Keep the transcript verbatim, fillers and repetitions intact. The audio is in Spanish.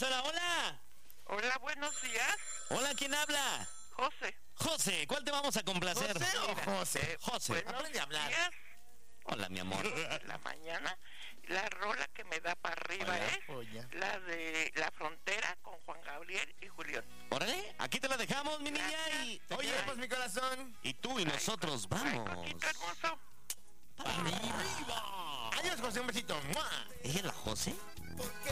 hola, hola. Hola, buenos días. Hola, ¿quién habla? José. José, ¿cuál te vamos a complacer? ¿José o José? José. Buenos Aprende a hablar. días. Hola, mi amor. De la mañana, la rola que me da para arriba Hola, es polla. la de La Frontera con Juan Gabriel y Julián. Órale, aquí te la dejamos, mi niña. Y, Te oye, queremos, mi corazón. y tú y nosotros Ay, vamos. Paquito hermoso. ¡Para arriba! Adiós, José, un besito. ¡Mua! ¿Ella es la José?